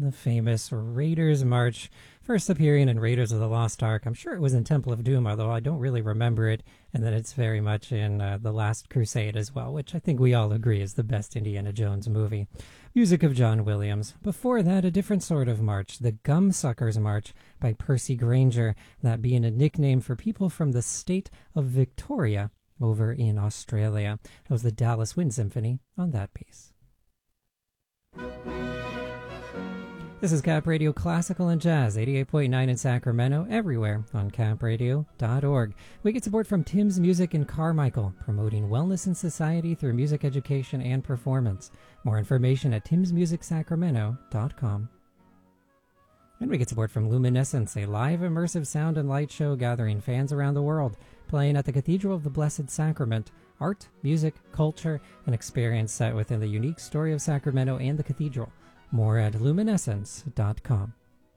the famous Raiders March, first appearing in Raiders of the Lost Ark. I'm sure it was in Temple of Doom, although I don't really remember it, and then it's very much in The Last Crusade as well, which I think we all agree is the best Indiana Jones movie. Music of John Williams. Before that, a different sort of march, the Gumsuckers March by Percy Grainger, that being a nickname for people from the state of Victoria over in Australia. That was the Dallas Wind Symphony on that piece. This is Cap Radio Classical and Jazz, 88.9 in Sacramento, everywhere on capradio.org. We get support from Tim's Music in Carmichael, promoting wellness in society through music education and performance. More information at timsmusicsacramento.com. And we get support from Luminescence, a live immersive sound and light show gathering fans around the world, playing at the Cathedral of the Blessed Sacrament. Art, music, culture, and experience set within the unique story of Sacramento and the cathedral. More at luminescence.com.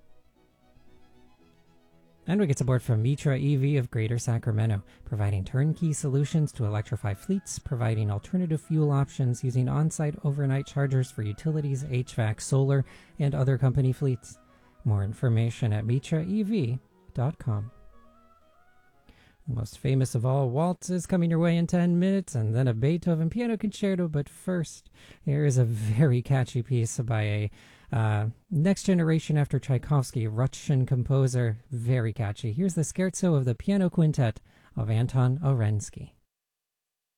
And we get support from Mitra EV of Greater Sacramento, providing turnkey solutions to electrify fleets, providing alternative fuel options using on-site overnight chargers for utilities, HVAC, solar, and other company fleets. More information at mitraev.com. The most famous of all waltzes coming your way in 10 minutes, and then a Beethoven piano concerto. But first, here is a very catchy piece by a next generation after Tchaikovsky, Russian composer. Very catchy. Here's the scherzo of the piano quintet of Anton Arensky.